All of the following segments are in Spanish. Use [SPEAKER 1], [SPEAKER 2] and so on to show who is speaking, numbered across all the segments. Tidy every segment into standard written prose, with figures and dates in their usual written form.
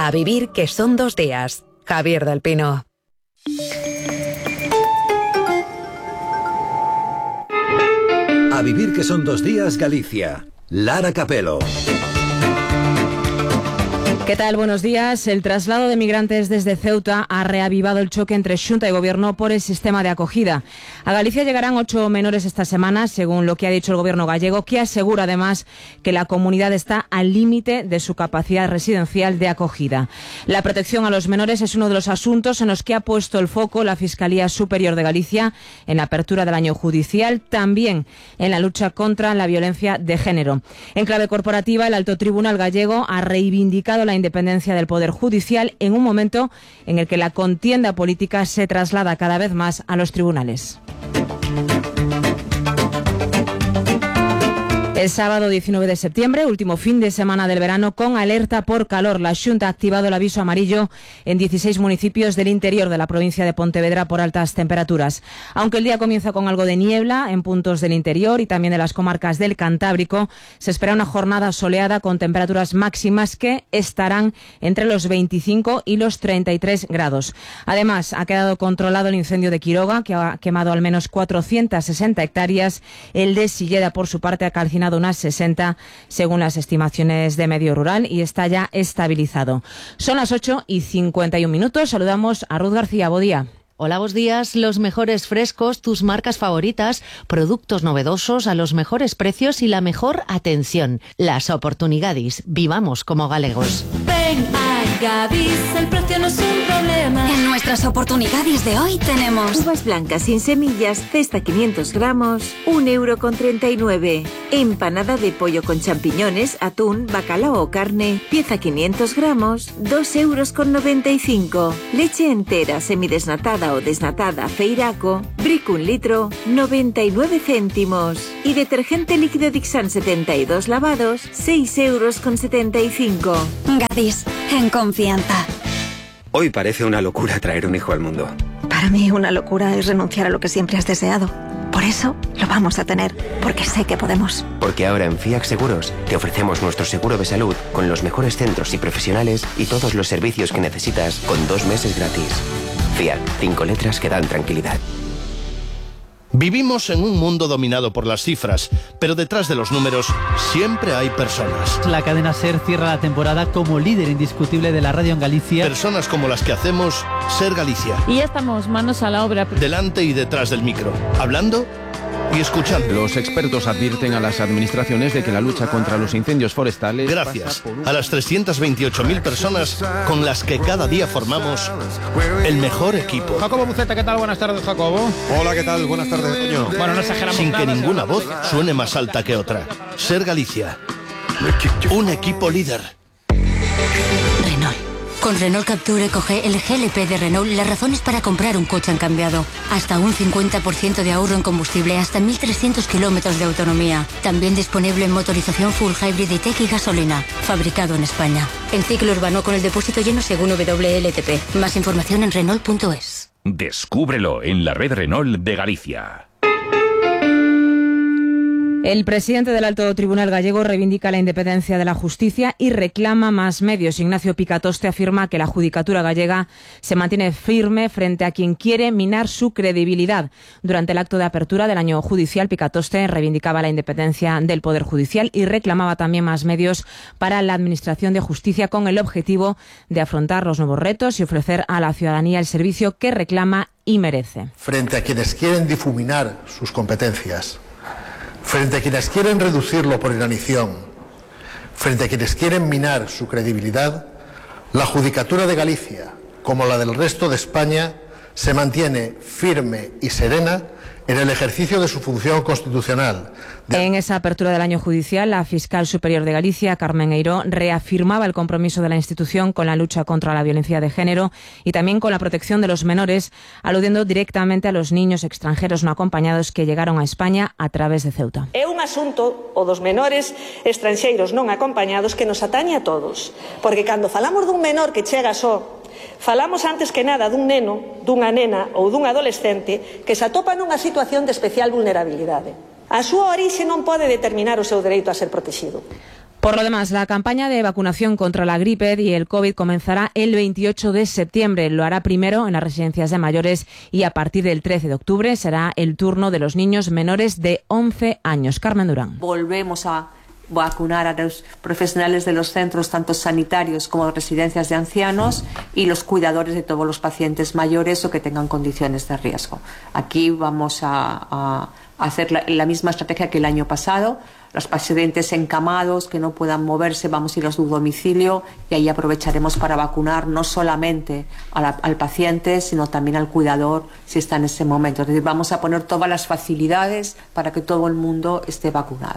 [SPEAKER 1] A vivir que son 2 días. Javier del Pino.
[SPEAKER 2] A vivir que son 2 días, Galicia. Lara Capelo.
[SPEAKER 3] ¿Qué tal? Buenos días. El traslado de migrantes desde Ceuta ha reavivado el choque entre Xunta y Gobierno por el sistema de acogida. A Galicia llegarán 8 menores esta semana, según lo que ha dicho el Gobierno gallego, que asegura además que la comunidad está al límite de su capacidad residencial de acogida. La protección a los menores es uno de los asuntos en los que ha puesto el foco la Fiscalía Superior de Galicia en la apertura del año judicial, también en la lucha contra la violencia de género. En clave corporativa, el Alto Tribunal gallego ha reivindicado la independencia del Poder Judicial en un momento en el que la contienda política se traslada cada vez más a los tribunales. El sábado 19 de septiembre, último fin de semana del verano, con alerta por calor. La Xunta ha activado el aviso amarillo en 16 municipios del interior de la provincia de Pontevedra por altas temperaturas. Aunque el día comienza con algo de niebla en puntos del interior y también de las comarcas del Cantábrico, se espera una jornada soleada con temperaturas máximas que estarán entre los 25 y los 33 grados. Además, ha quedado controlado el incendio de Quiroga, que ha quemado al menos 460 hectáreas. El de Silleda, por su parte, ha calcinado unas 60, según las estimaciones de Medio Rural, y está ya estabilizado. Son las 8:51. Saludamos a Ruth García. Buen día.
[SPEAKER 4] Hola, buenos días. Los mejores frescos, tus marcas favoritas, productos novedosos a los mejores precios y la mejor atención. Las oportunidades. Vivamos como galegos.
[SPEAKER 5] Ven a Gadis, el precio no es un problema.
[SPEAKER 6] En nuestras oportunidades de hoy tenemos
[SPEAKER 7] uvas blancas sin semillas, cesta 500 gramos, 1,39 €. Empanada de pollo con champiñones, atún, bacalao o carne, pieza 500 gramos, 2,95 €. Leche entera, semidesnatada o desnatada, Feiraco, Brick 1 litro, 99 céntimos. Y detergente líquido Dixan 72 lavados, 6,75 €.
[SPEAKER 6] Gadis, en confianza.
[SPEAKER 8] Hoy parece una locura traer un hijo al mundo.
[SPEAKER 7] Para mí una locura es renunciar a lo que siempre has deseado. Por eso lo vamos a tener, porque sé que podemos.
[SPEAKER 8] Porque ahora en FIAC Seguros te ofrecemos nuestro seguro de salud con los mejores centros y profesionales y todos los servicios que necesitas con 2 meses gratis. FIAC, 5 letras que dan tranquilidad.
[SPEAKER 9] Vivimos en un mundo dominado por las cifras, pero detrás de los números siempre hay personas.
[SPEAKER 10] La cadena SER cierra la temporada como líder indiscutible de la radio en Galicia.
[SPEAKER 9] Personas como las que hacemos SER Galicia.
[SPEAKER 11] Y ya estamos manos a la obra.
[SPEAKER 9] Delante y detrás del micro, hablando y escuchando.
[SPEAKER 12] Los expertos advierten a las administraciones de que la lucha contra los incendios forestales...
[SPEAKER 9] Gracias a las 328.000 personas con las que cada día formamos el mejor equipo.
[SPEAKER 13] Jacobo Buceta, ¿qué tal? Buenas tardes, Jacobo.
[SPEAKER 14] Hola, ¿qué tal? Buenas tardes, Toño.
[SPEAKER 13] Bueno, no exageramos
[SPEAKER 9] Sin
[SPEAKER 13] nada,
[SPEAKER 9] que ninguna voz suene más alta que otra. SER Galicia. Un equipo líder.
[SPEAKER 15] Renault. Con Renault Capture Coge el GLP de Renault, las razones para comprar un coche han cambiado. Hasta un 50% de ahorro en combustible, hasta 1.300 kilómetros de autonomía. También disponible en motorización full hybrid y tech y gasolina. Fabricado en España. En ciclo urbano con el depósito lleno según WLTP. Más información en Renault.es.
[SPEAKER 16] Descúbrelo en la red Renault de Galicia.
[SPEAKER 3] El presidente del Alto Tribunal gallego reivindica la independencia de la justicia y reclama más medios. Ignacio Picatoste afirma que la judicatura gallega se mantiene firme frente a quien quiere minar su credibilidad. Durante el acto de apertura del año judicial, Picatoste reivindicaba la independencia del Poder Judicial y reclamaba también más medios para la Administración de Justicia con el objetivo de afrontar los nuevos retos y ofrecer a la ciudadanía el servicio que reclama y merece.
[SPEAKER 17] Frente a quienes quieren difuminar sus competencias, frente a quienes quieren reducirlo por inanición, frente a quienes quieren minar su credibilidad, la Judicatura de Galicia, como la del resto de España, se mantiene firme y serena en el ejercicio de su función constitucional.
[SPEAKER 3] En esa apertura del año judicial, la fiscal superior de Galicia, Carmen Eiró, reafirmaba el compromiso de la institución con la lucha contra la violencia de género y también con la protección de los menores, aludiendo directamente a los niños extranjeros no acompañados que llegaron a España a través de Ceuta.
[SPEAKER 18] É un asunto, o dos menores estranxeiros non acompañados, que nos atañe a todos, porque cando falamos dun menor que chega só, falamos antes que nada dun neno, dunha nena ou dun adolescente que se atopa nunha situación de especial vulnerabilidade. A súa orixe non pode determinar o seu dereito a ser protegido.
[SPEAKER 3] Por lo demás, la campaña de vacunación contra la gripe y el COVID comenzará el 28 de septiembre. Lo hará primero en las residencias de mayores y a partir del 13 de octubre será el turno de los niños menores de 11 años. Carmen Durán.
[SPEAKER 19] Volvemos a vacunar a los profesionales de los centros, tanto sanitarios como residencias de ancianos, y los cuidadores de todos los pacientes mayores o que tengan condiciones de riesgo. Aquí vamos a hacer la misma estrategia que el año pasado. Los pacientes encamados que no puedan moverse, vamos a ir a su domicilio y ahí aprovecharemos para vacunar no solamente al paciente, sino también al cuidador si está en ese momento. Es decir, vamos a poner todas las facilidades para que todo el mundo esté vacunado.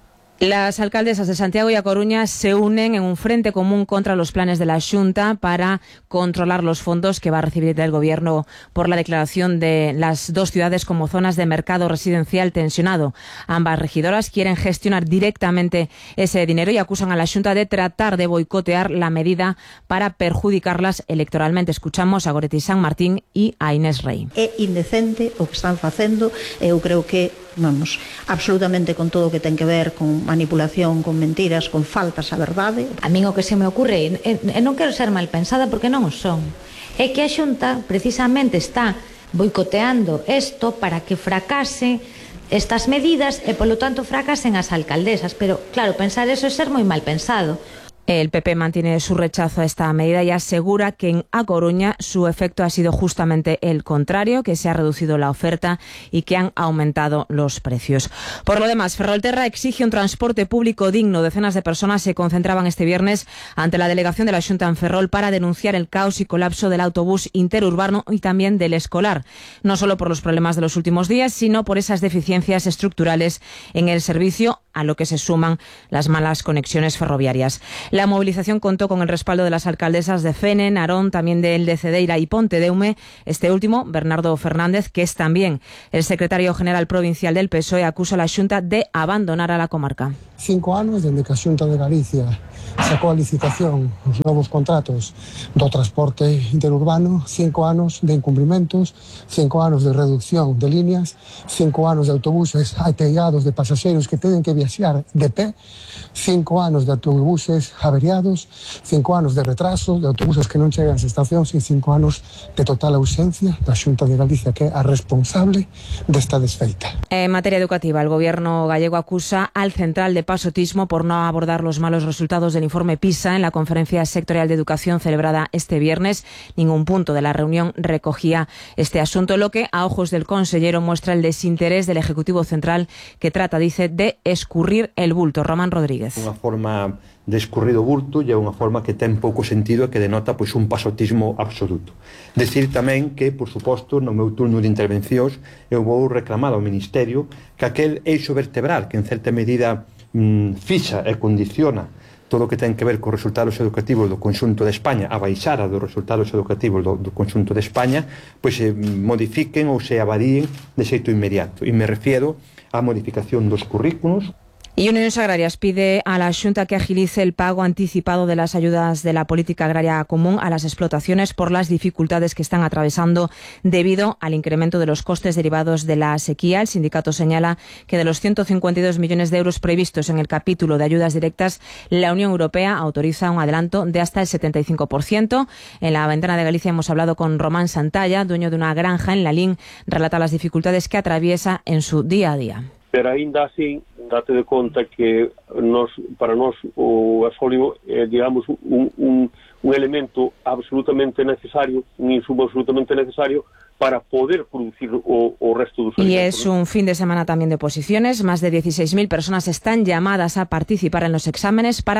[SPEAKER 3] Las alcaldesas de Santiago y A Coruña se unen en un frente común contra los planes de la Xunta para controlar los fondos que va a recibir del Gobierno por la declaración de las dos ciudades como zonas de mercado residencial tensionado. Ambas regidoras quieren gestionar directamente ese dinero y acusan a la Xunta de tratar de boicotear la medida para perjudicarlas electoralmente. Escuchamos a Goretti San Martín y a Inés Rey.
[SPEAKER 20] É indecente o que están facendo. Eu creo que absolutamente con todo o que ten que ver con manipulación, con mentiras, con faltas á verdade.
[SPEAKER 21] A min o que se me ocurre, e non quero ser mal pensada porque non o son, é que a Xunta precisamente está boicoteando isto para que fracase estas medidas e polo tanto fracasen as alcaldesas, pero claro, pensar eso é ser moi mal pensado.
[SPEAKER 3] El PP mantiene su rechazo a esta medida y asegura que en A Coruña su efecto ha sido justamente el contrario, que se ha reducido la oferta y que han aumentado los precios. Por lo demás, Ferrolterra exige un transporte público digno. Decenas de personas se concentraban este viernes ante la delegación de la Xunta en Ferrol para denunciar el caos y colapso del autobús interurbano y también del escolar. No solo por los problemas de los últimos días, sino por esas deficiencias estructurales en el servicio, a lo que se suman las malas conexiones ferroviarias. La movilización contó con el respaldo de las alcaldesas de Fene, Narón, también de Cedeira y Pontedeume. Este último, Bernardo Fernández, que es también el secretario general provincial del PSOE, acusa a la Xunta de abandonar a la comarca.
[SPEAKER 22] 5 anos dende que a Xunta de Galicia sacou a licitación os novos contratos do transporte interurbano, 5 anos de incumprimentos, 5 anos de reducción de líneas, 5 anos de autobuses ateados de pasaxeiros que teñen que viaxar de pé, 5 anos de autobuses averiados, 5 anos de retraso, de autobuses que non chegan ás estacións e 5 anos de total ausencia da Xunta de Galicia, que é a responsable desta desfeita.
[SPEAKER 3] En materia educativa, el gobierno gallego acusa al Central de Pasotismo por no abordar los malos resultados del informe PISA en la conferencia sectorial de educación celebrada este viernes. Ningún punto de la reunión recogía este asunto, lo que a ojos del consellero muestra el desinterés del Ejecutivo Central, que trata, dice, de escurrir el bulto. Román Rodríguez.
[SPEAKER 23] Unha forma de escurrir o bulto e é unha forma que ten pouco sentido e que denota un pasotismo absoluto. Decir tamén que, por suposto, no meu turno de intervencións eu vou reclamar ao Ministerio que aquel eixo vertebral que en certa medida fixa e condiciona todo o que ten que ver cos resultados educativos do conxunto de España, a baixada dos resultados educativos do conxunto de España, pois se modifiquen ou se avaríen de xeito inmediato. E me refiero á modificación dos currículos.
[SPEAKER 3] Y Uniones Agrarias pide a la Xunta que agilice el pago anticipado de las ayudas de la política agraria común a las explotaciones por las dificultades que están atravesando debido al incremento de los costes derivados de la sequía. El sindicato señala que de los 152 millones de euros previstos en el capítulo de ayudas directas, la Unión Europea autoriza un adelanto de hasta el 75%. En la Ventana de Galicia hemos hablado con Román Santalla, dueño de una granja en Lalín. Relata las dificultades que atraviesa en su día a día.
[SPEAKER 24] Pero aínda así, date de conta que para nós o gasóleo é, digamos, un elemento absolutamente necesario, un insumo absolutamente necesario para poder producir o resto dos alimentos.
[SPEAKER 3] Y es un fin de semana también de oposiciones. Más de 16.000 personas están llamadas a participar en los exámenes para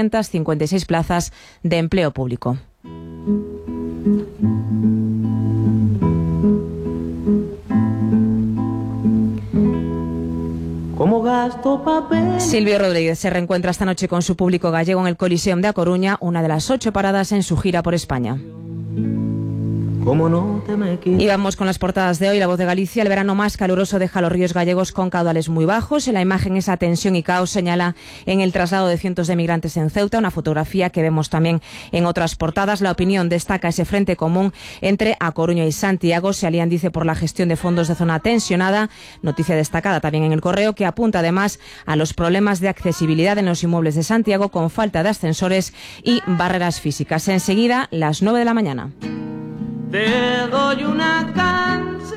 [SPEAKER 3] 256 plazas de empleo público. Silvio Rodríguez se reencuentra esta noche con su público gallego en el Coliseum de A Coruña, una de las 8 paradas en su gira por España.
[SPEAKER 1] como no te me quites.
[SPEAKER 3] Y vamos con las portadas de hoy. La Voz de Galicia. El verano más caluroso deja los ríos gallegos con caudales muy bajos. En la imagen esa tensión y caos señala en el traslado de cientos de migrantes en Ceuta, una fotografía que vemos también en otras portadas. La Opinión destaca ese frente común entre A Coruña y Santiago. Se alían, dice, por la gestión de fondos de zona tensionada. Noticia destacada también en El Correo, que apunta además a los problemas de accesibilidad en los inmuebles de Santiago con falta de ascensores y barreras físicas. Enseguida, las 9 de la mañana.
[SPEAKER 1] Te doy una canción.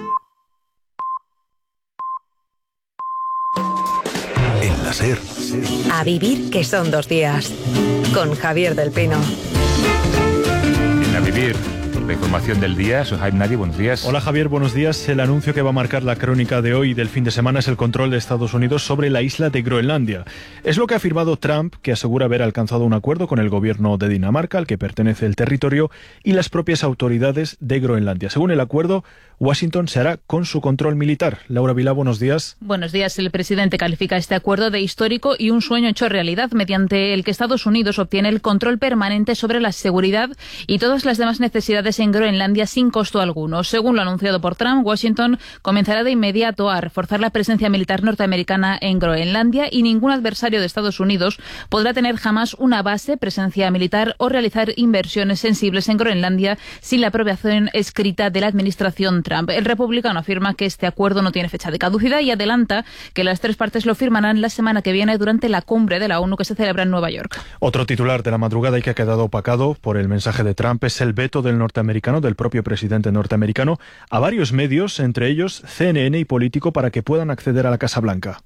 [SPEAKER 2] En la SER.
[SPEAKER 4] A vivir, que son 2 días. Con Javier del Pino.
[SPEAKER 5] En A Vivir, la información del día. Soy Jaime Nadi, buenos días.
[SPEAKER 25] Hola Javier, buenos días. El anuncio que va a marcar la crónica de hoy del fin de semana es el control de Estados Unidos sobre la isla de Groenlandia. Es lo que ha afirmado Trump, que asegura haber alcanzado un acuerdo con el gobierno de Dinamarca, al que pertenece el territorio, y las propias autoridades de Groenlandia. Según el acuerdo, Washington se hará con su control militar. Laura Vilá, buenos días.
[SPEAKER 11] Buenos días. El presidente califica este acuerdo de histórico y un sueño hecho realidad, mediante el que Estados Unidos obtiene el control permanente sobre la seguridad y todas las demás necesidades en Groenlandia sin costo alguno. Según lo anunciado por Trump, Washington comenzará de inmediato a reforzar la presencia militar norteamericana en Groenlandia y ningún adversario de Estados Unidos podrá tener jamás una base, presencia militar o realizar inversiones sensibles en Groenlandia sin la aprobación escrita de la administración Trump. El republicano afirma que este acuerdo no tiene fecha de caducidad y adelanta que las 3 partes lo firmarán la semana que viene durante la cumbre de la ONU que se celebra en Nueva York.
[SPEAKER 25] Otro titular de la madrugada y que ha quedado opacado por el mensaje de Trump es el veto del propio presidente norteamericano, a varios medios, entre ellos CNN y Político, para que puedan acceder a la Casa Blanca.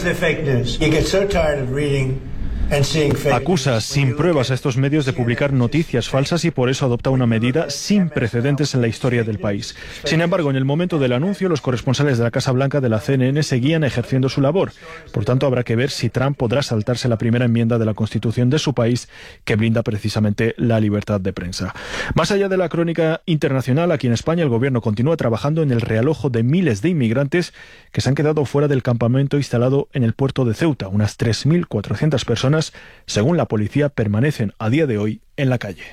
[SPEAKER 25] Acusa sin pruebas a estos medios de publicar noticias falsas y por eso adopta una medida sin precedentes en la historia del país. Sin embargo, en el momento del anuncio, los corresponsales de la Casa Blanca de la CNN seguían ejerciendo su labor. Por tanto, habrá que ver si Trump podrá saltarse la primera enmienda de la Constitución de su país, que blinda precisamente la libertad de prensa. Más allá de la crónica internacional, aquí en España el gobierno continúa trabajando en el realojo de miles de inmigrantes que se han quedado fuera del campamento instalado en el puerto de Ceuta. Unas 3.400 personas, según la policía, permanecen a día de hoy en la calle.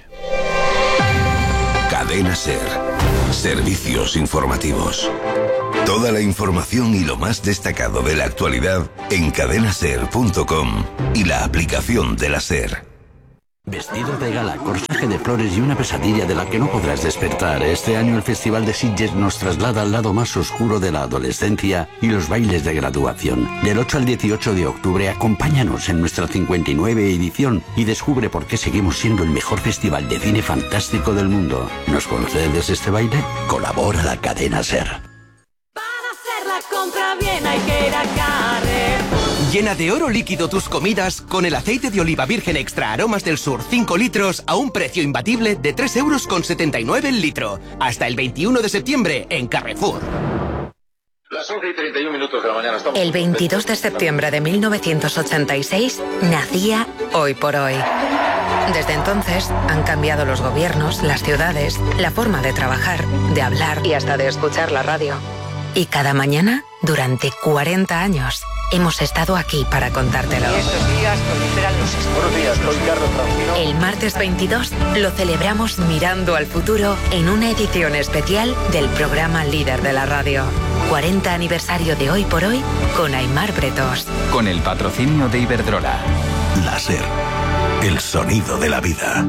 [SPEAKER 2] Cadena SER. Servicios informativos. Toda la información y lo más destacado de la actualidad en cadenaser.com y la aplicación de la SER.
[SPEAKER 26] Vestido de gala, corsaje de flores y una pesadilla de la que no podrás despertar. Este año el Festival de Sitges nos traslada al lado más oscuro de la adolescencia y los bailes de graduación. Del 8 al 18 de octubre, acompáñanos en nuestra 59 edición y descubre por qué seguimos siendo el mejor festival de cine fantástico del mundo. ¿Nos concedes este baile? Colabora la cadena SER.
[SPEAKER 27] Para hacer la compra bien hay que ir a Carrefour.
[SPEAKER 28] Llena de oro líquido tus comidas con el aceite de oliva virgen extra aromas del sur 5 litros a un precio imbatible de 3,79 € el litro. Hasta el 21 de septiembre en Carrefour.
[SPEAKER 29] Las 11:31 de la mañana. Estamos...
[SPEAKER 4] El 22 de septiembre de 1986 nacía Hoy por Hoy. Desde entonces han cambiado los gobiernos, las ciudades, la forma de trabajar, de hablar y hasta de escuchar la radio. Y cada mañana, durante 40 años, hemos estado aquí para contártelo.
[SPEAKER 29] Buenos días, soy Carlos Francino.
[SPEAKER 4] El martes 22 lo celebramos mirando al futuro en una edición especial del programa líder de la radio. 40 aniversario de Hoy por Hoy con Aimar Bretos.
[SPEAKER 30] Con el patrocinio de Iberdrola.
[SPEAKER 2] La SER. El sonido de la vida.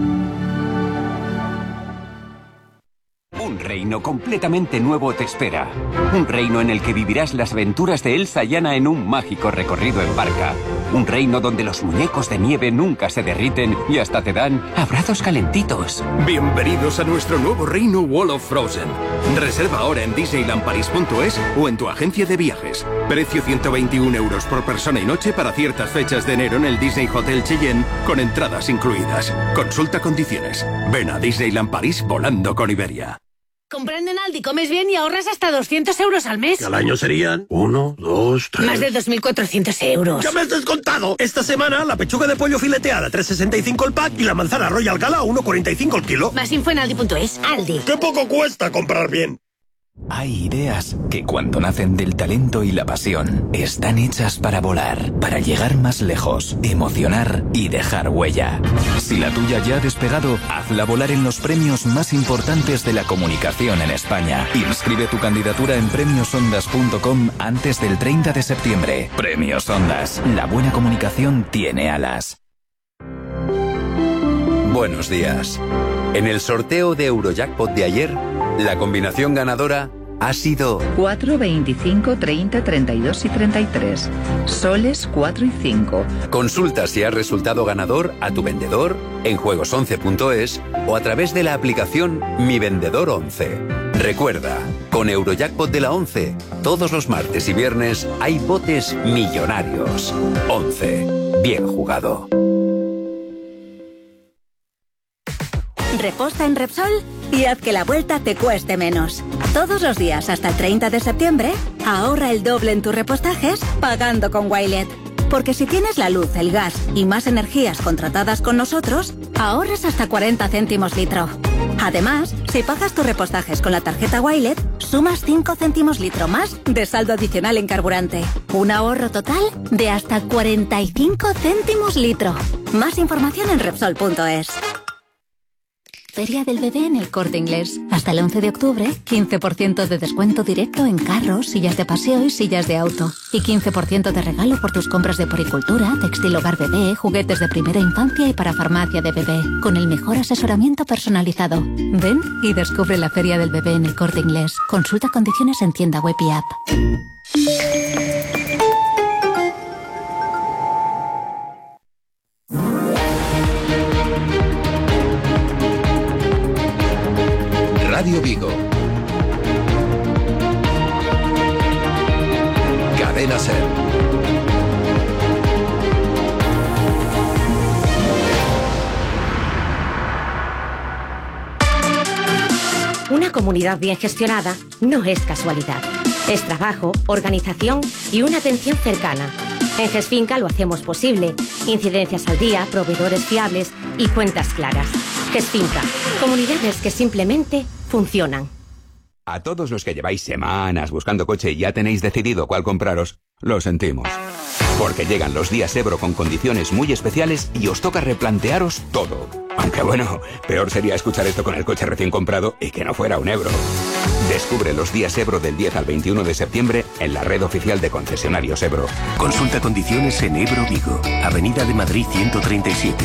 [SPEAKER 30] Un reino completamente nuevo te espera. Un reino en el que vivirás las aventuras de Elsa y Anna en un mágico recorrido en barca. Un reino donde los muñecos de nieve nunca se derriten y hasta te dan abrazos calentitos.
[SPEAKER 31] Bienvenidos a nuestro nuevo reino Wall of Frozen. Reserva ahora en disneylandparis.es o en tu agencia de viajes. Precio 121 € por persona y noche para ciertas fechas de enero en el Disney Hotel Cheyenne con entradas incluidas. Consulta condiciones. Ven a Disneyland París volando con Iberia.
[SPEAKER 32] Comprando en Aldi comes bien y ahorras hasta 200 € al mes.
[SPEAKER 33] Que al año serían 1, 2, 3...
[SPEAKER 32] Más de 2.400 €.
[SPEAKER 33] ¡Ya me has descontado! Esta semana la pechuga de pollo fileteada 3,65 el pack y la manzana Royal Gala 1,45 el kilo.
[SPEAKER 32] Más info en Aldi.es. Aldi.
[SPEAKER 33] ¡Qué poco cuesta comprar bien!
[SPEAKER 6] Hay ideas que cuando nacen del talento y la pasión, están hechas para volar, para llegar más lejos, emocionar y dejar huella. Si la tuya ya ha despegado, hazla volar en los premios más importantes de la comunicación en España. Inscribe tu candidatura en premiosondas.com antes del 30 de septiembre. Premios Ondas. La buena comunicación tiene alas.
[SPEAKER 7] Buenos días. En el sorteo de Eurojackpot de ayer, la combinación ganadora ha sido
[SPEAKER 8] 4, 25, 30, 32 y 33. Soles 4 y 5.
[SPEAKER 7] Consulta si has resultado ganador a tu vendedor en juegos11.es o a través de la aplicación Mi Vendedor 11. Recuerda, con Eurojackpot de la 11, todos los martes y viernes hay botes millonarios. 11. Bien jugado.
[SPEAKER 9] Reposta en Repsol y haz que la vuelta te cueste menos. Todos los días hasta el 30 de septiembre, ahorra el doble en tus repostajes pagando con Wilet. Porque si tienes la luz, el gas y más energías contratadas con nosotros, ahorras hasta 40 céntimos litro. Además, si pagas tus repostajes con la tarjeta Wilet, sumas 5 céntimos litro más de saldo adicional en carburante. Un ahorro total de hasta 45 céntimos litro. Más información en Repsol.es. Feria del Bebé en El Corte Inglés. Hasta el 11 de octubre, 15% de descuento directo en carros, sillas de paseo y sillas de auto. Y 15% de regalo por tus compras de poricultura, textil hogar bebé, juguetes de primera infancia y para farmacia de bebé. Con el mejor asesoramiento personalizado. Ven y descubre la Feria del Bebé en El Corte Inglés. Consulta condiciones en tienda web y app.
[SPEAKER 10] Radio Vigo. Cadena SER.
[SPEAKER 12] Una comunidad bien gestionada no es casualidad. Es trabajo, organización y una atención cercana. En GESFinca lo hacemos posible. Incidencias al día, proveedores fiables y cuentas claras. GESFinca. Comunidades que simplemente funcionan.
[SPEAKER 30] A todos los que lleváis semanas buscando coche y ya tenéis decidido cuál compraros, lo sentimos. Porque llegan los días Ebro con condiciones muy especiales y os toca replantearos todo. Aunque bueno, peor sería escuchar esto con el coche recién comprado y que no fuera un Ebro. Descubre los días Ebro del 10 al 21 de septiembre en la red oficial de concesionarios Ebro.
[SPEAKER 13] Consulta condiciones en Ebro Vigo, Avenida de Madrid 137.